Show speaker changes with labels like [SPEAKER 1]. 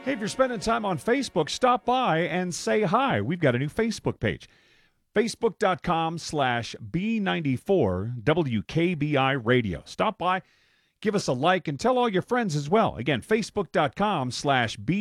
[SPEAKER 1] Hey, if you're spending time on Facebook, stop by and say hi. We've got a new Facebook page. Facebook.com/B94 WKBI Radio. Stop by, give us a like, and tell all your friends as well. Again, Facebook.com/B